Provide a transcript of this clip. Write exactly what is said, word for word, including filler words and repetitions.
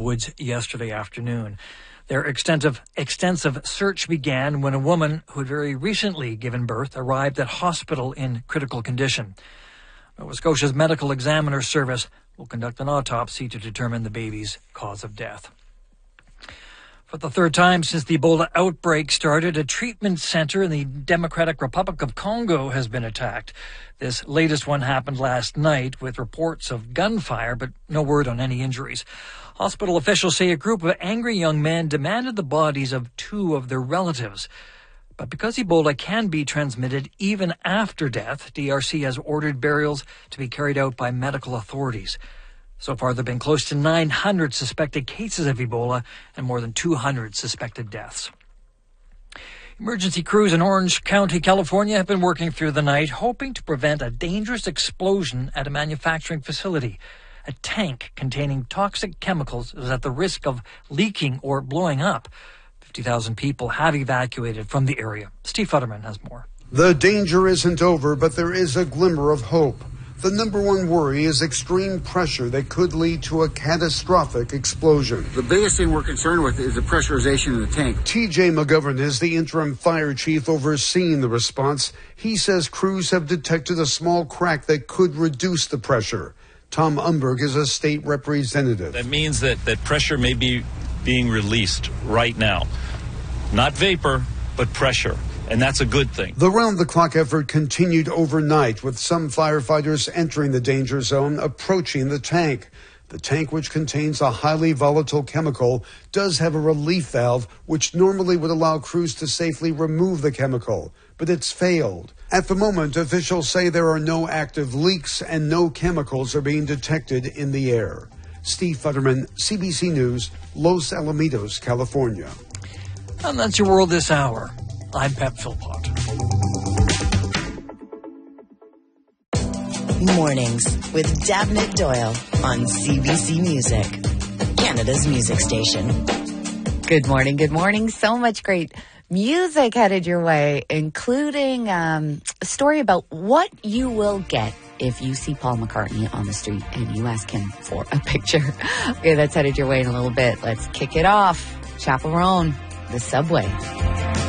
woods yesterday afternoon. Their extensive, extensive search began when a woman who had very recently given birth arrived at hospital in critical condition. Nova Scotia's Medical Examiner Service will conduct an autopsy to determine the baby's cause of death. For the third time since the Ebola outbreak started, a treatment center in the Democratic Republic of Congo has been attacked. This latest one happened last night with reports of gunfire, but no word on any injuries. Hospital officials say a group of angry young men demanded the bodies of two of their relatives. But because Ebola can be transmitted even after death, D R C has ordered burials to be carried out by medical authorities. So far, there have been close to nine hundred suspected cases of Ebola and more than two hundred suspected deaths. Emergency crews in Orange County, California have been working through the night, hoping to prevent a dangerous explosion at a manufacturing facility. A tank containing toxic chemicals is at the risk of leaking or blowing up. fifty thousand people have evacuated from the area. Steve Futterman has more. The danger isn't over, but there is a glimmer of hope. The number one worry is extreme pressure that could lead to a catastrophic explosion. The biggest thing we're concerned with is the pressurization of the tank. T J McGovern is the interim fire chief overseeing the response. He says crews have detected a small crack that could reduce the pressure. Tom Umberg is a state representative. That means that, that pressure may be being released right now. Not vapor, but pressure. And that's a good thing. The round-the-clock effort continued overnight, with some firefighters entering the danger zone, approaching the tank. The tank, which contains a highly volatile chemical, does have a relief valve, which normally would allow crews to safely remove the chemical. But it's failed. At the moment, officials say there are no active leaks and no chemicals are being detected in the air. Steve Futterman, C B C News, Los Alamitos, California. And that's your world this hour. I'm Pep Philpott. Mornings with Davnit Doyle on C B C Music, Canada's music station. Good morning, good morning. So much great music headed your way, including um, a story about what you will get if you see Paul McCartney on the street and you ask him for a picture. Okay, that's headed your way in a little bit. Let's kick it off. Chaperone, the subway.